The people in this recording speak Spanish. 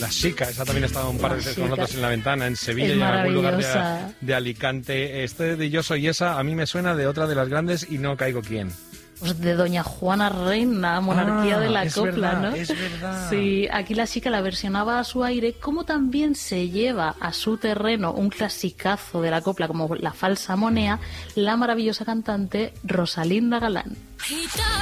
La Chica, esa también ha estado un par de veces con nosotros en La Ventana, en Sevilla es y en algún lugar maravillosa. de Alicante. Este de Yo Soy Esa a mí me suena de otra de las grandes y no caigo quién. Pues de Doña Juana Reina, monarquía de la es copla, verdad, ¿no? Es verdad. Sí, aquí la Chica la versionaba a su aire, como también se lleva a su terreno un clasicazo de la copla como La Falsa Monea, la maravillosa cantante Rosalinda Galán.